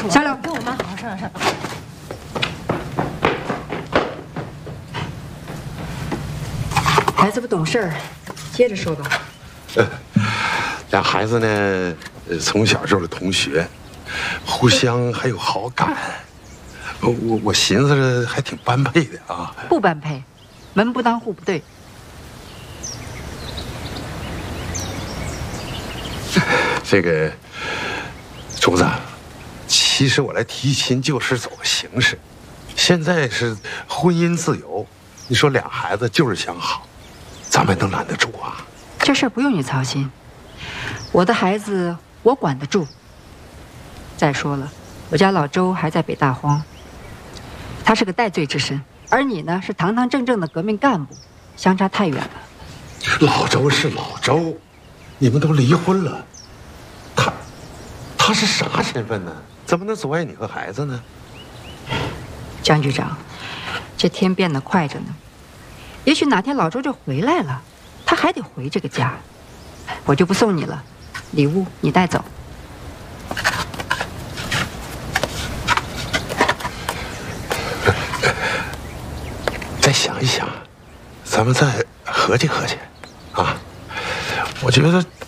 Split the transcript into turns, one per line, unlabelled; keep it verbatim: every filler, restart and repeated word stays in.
说。
小柳，
跟我妈好好商量商量。
孩子不懂事儿，接着说吧。
呃，俩孩子呢，呃从小就是同学，互相还有好感。我我我寻思着还挺般配的啊。
不般配，门不当户不对。
这个竹子，其实我来提亲就是走个形式。现在是婚姻自由，你说俩孩子就是想好，咱们能拦得住啊？
这事儿不用你操心，我的孩子我管得住。再说了，我家老周还在北大荒，他是个戴罪之身，而你呢是堂堂正正的革命干部，相差太远了。
老周是老周，你们都离婚了，他他是啥身份呢？怎么能阻碍你和孩子呢？
张局长，这天变得快着呢，也许哪天老周就回来了，他还得回这个家，我就不送你了，礼物你带走。
再想一想，咱们再合计合计，啊，我觉得